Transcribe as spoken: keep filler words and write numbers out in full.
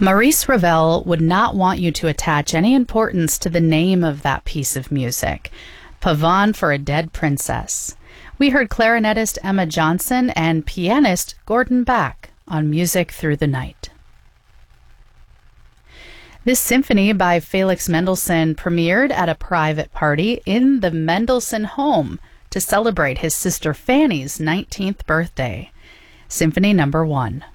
Maurice Ravel would not want you to attach any importance to the name of that piece of music, Pavane for a Dead Princess. We heard clarinetist Emma Johnson and pianist Gordon Bak on Music Through the Night. This symphony by Felix Mendelssohn premiered at a private party in the Mendelssohn home to celebrate his sister Fanny's nineteenth birthday. Symphony Number One.